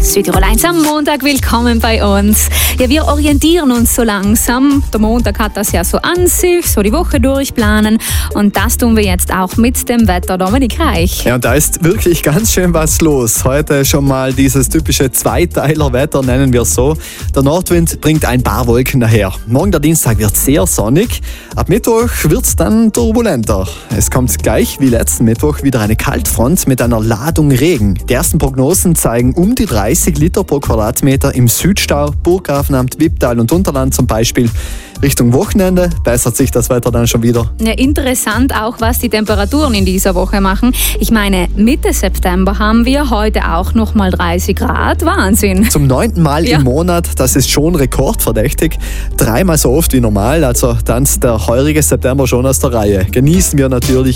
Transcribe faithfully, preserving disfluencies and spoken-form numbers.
Südtirol eins am Montag, willkommen bei uns. Ja, wir orientieren uns so langsam. Der Montag hat das ja so an sich, so die Woche durchplanen. Und das tun wir jetzt auch mit dem Wetter. Dominik Reich. Ja, und da ist wirklich ganz schön was los. Heute schon mal dieses typische Zweiteiler-Wetter, nennen wir es so. Der Nordwind bringt ein paar Wolken daher. Morgen der Dienstag wird sehr sonnig. Ab Mittwoch wird es dann turbulenter. Es kommt gleich wie letzten Mittwoch wieder eine Kaltfront mit einer Ladung Regen. Die ersten Prognosen zeigen um die dreißig Liter pro Quadratmeter im Südstau, Burggrafenamt, Wipptal und Unterland zum Beispiel. Richtung Wochenende bessert sich das Wetter dann schon wieder. Ja, interessant auch, was die Temperaturen in dieser Woche machen. Ich meine, Mitte September haben wir heute auch noch mal dreißig Grad. Wahnsinn. Zum neunten Mal ja. im Monat, das ist schon rekordverdächtig. Dreimal so oft wie normal, also tanzt der heurige September schon aus der Reihe. Genießen wir natürlich